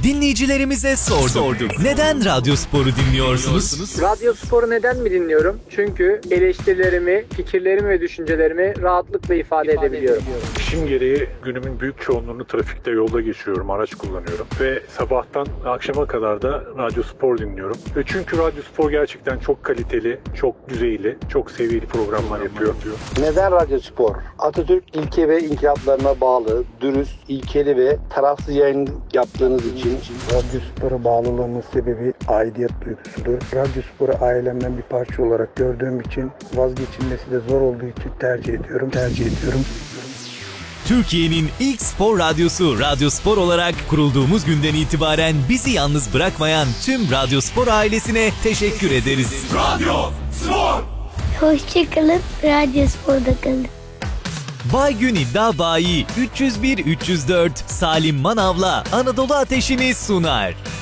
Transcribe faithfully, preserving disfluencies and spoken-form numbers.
Dinleyicilerimize sorduk. sorduk. Neden Radyospor'u dinliyorsunuz? Radyospor'u neden mi dinliyorum? Çünkü eleştirilerimi, fikirlerimi ve düşüncelerimi rahatlıkla ifade, ifade edebiliyorum. İşim gereği günümün büyük çoğunluğunu trafikte, yolda geçiyorum, araç kullanıyorum. Ve sabahtan akşama kadar da Radyospor dinliyorum. Ve çünkü Radyospor gerçekten çok kaliteli, çok düzeyli, çok seviyeli programlar yapıyor. Neden Radyospor? Atatürk ilke ve inkılaplarına bağlı, dürüst, ilkeli ve tarafsız yayın yaptığınız için. Radyospor'a bağlılığımın sebebi aidiyet duygusudur. Radyospor'u ailemden bir parça olarak gördüğüm için, vazgeçilmesi de zor olduğu için tercih ediyorum, tercih ediyorum. Türkiye'nin ilk spor radyosu Radyospor olarak kurulduğumuz günden itibaren bizi yalnız bırakmayan tüm Radyospor ailesine teşekkür ederiz. Radyospor! Hoşçakalın, Radyospor'da kalın. Baygün İddia Bayi üç yüz bir üç yüz dört Salim Manav'la Anadolu Ateşi'ni sunar.